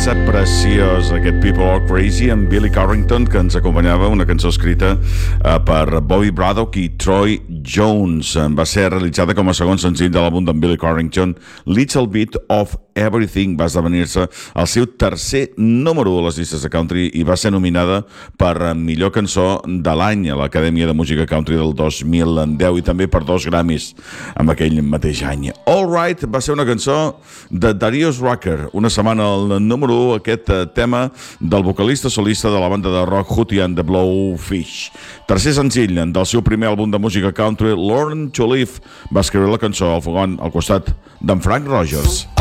Preciós, aquest People Are Crazy amb Billy Carrington, que ens acompanyava, una cançó escrita per Bobby Braddock i Troy Jones. Va ser realitzada com a segon senzill de l'àlbum d'en Billy Carrington, Little Bit of Everything. Va esdevenir-se el seu tercer número 1 a les llistes de country i va ser nominada per millor cançó de l'any a l'Acadèmia de Música Country del 2010 i també per 2 Grammys en aquell mateix any. All Right va ser una cançó de Darius Rucker, una setmana al número 1, aquest tema del vocalista solista de la banda de rock Hootie and the Blowfish. Tercer senzill del seu primer àlbum de música country, Learn to Live, va escriure la cançó al fogón al costat d'en Frank Rogers.